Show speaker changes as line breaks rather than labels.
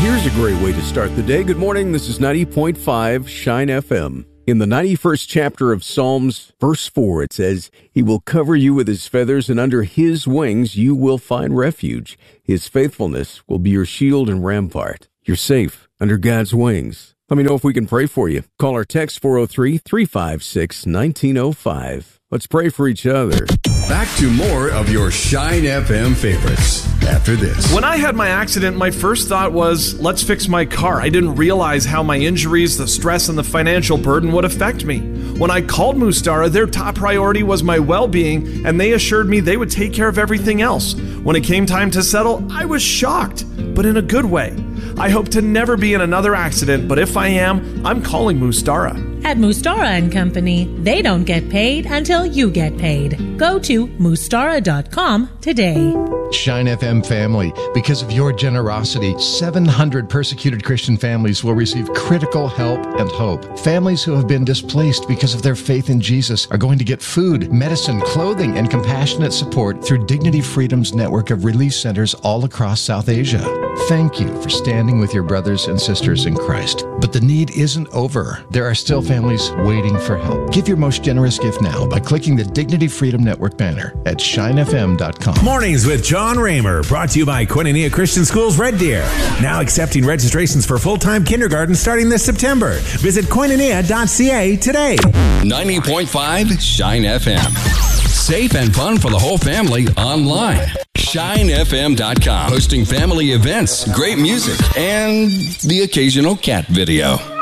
Here's a great way to start the day. Good morning. This is 90.5 Shine FM. In the 91st chapter of Psalms, verse 4, it says, He will cover you with His feathers, and under His wings you will find refuge. His faithfulness will be your shield and rampart. You're safe under God's wings. Let me know if we can pray for you. Call or text 403-356-1905. Let's pray for each other.
Back to more of your Shine FM favorites after this.
When I had my accident, my first thought was, let's fix my car. I didn't realize how my injuries, the stress, and the financial burden would affect me. When I called Mustara, their top priority was my well-being, and they assured me they would take care of everything else. When it came time to settle, I was shocked, but in a good way. I hope to never be in another accident, but if I am, I'm calling Mustara.
At Mustara & Company, they don't get paid until you get paid. Go to Mustara.com today.
Shine FM family, because of your generosity, 700 persecuted Christian families will receive critical help and hope. Families who have been displaced because of their faith in Jesus are going to get food, medicine, clothing, and compassionate support through Dignity Freedom's network of relief centers all across South Asia. Thank you for standing with your brothers and sisters in Christ. But the need isn't over. There are still families waiting for help. Give your most generous gift now by clicking the Dignity Freedom Network banner at shinefm.com.
Mornings with John Raymer, brought to you by Koinonia Christian Schools Red Deer. Now accepting registrations for full-time kindergarten starting this September. Visit koinonia.ca today.
90.5 Shine FM. Safe and fun for the whole family online. ShineFM.com. Hosting family events, great music, and the occasional cat video.